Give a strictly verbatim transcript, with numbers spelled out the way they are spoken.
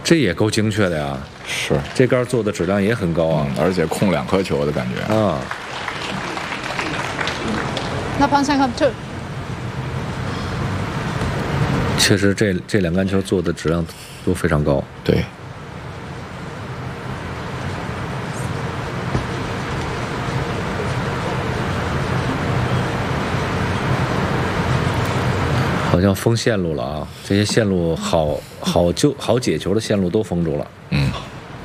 这也够精确的呀。 是， 这杆做的质量也很高啊， 嗯、而且控两颗球的感觉啊。 那方向看这， 确实这这两杆球做的质量都非常高。 对。 好像封线路了啊！这些线路好好就好解球的线路都封住了。 嗯。